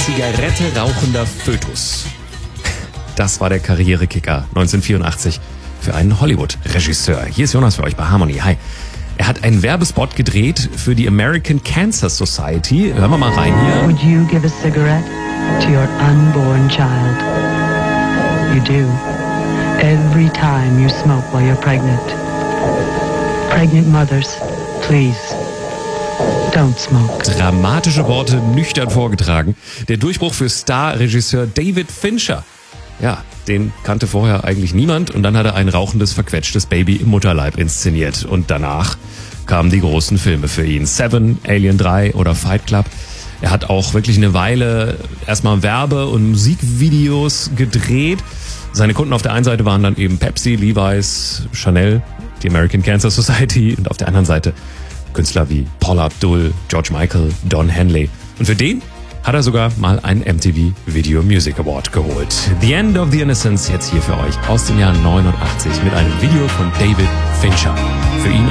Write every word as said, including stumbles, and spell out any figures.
Zigarette rauchender Fötus. Das war der Karrierekicker neunzehnhundertvierundachtzig für einen Hollywood-Regisseur. Hier ist Jonas für euch bei Harmony. Hi. Er hat einen Werbespot gedreht für die American Cancer Society. Hören wir mal rein hier. Would you give a cigarette to your unborn child? You do. Every time you smoke while you're pregnant. Pregnant mothers, please. Don't smoke. Dramatische Worte, nüchtern vorgetragen. Der Durchbruch für Star-Regisseur David Fincher. Ja, den kannte vorher eigentlich niemand und dann hat er ein rauchendes, verquetschtes Baby im Mutterleib inszeniert. Und danach kamen die großen Filme für ihn. Seven, Alien drei oder Fight Club. Er hat auch wirklich eine Weile erstmal Werbe- und Musikvideos gedreht. Seine Kunden auf der einen Seite waren dann eben Pepsi, Levi's, Chanel, die American Cancer Society und auf der anderen Seite Künstler wie Paula Abdul, George Michael, Don Henley. Und für den hat er sogar mal einen M T V Video Music Award geholt. The End of the Innocence jetzt hier für euch aus dem Jahr neunundachtzig mit einem Video von David Fincher. Für ihn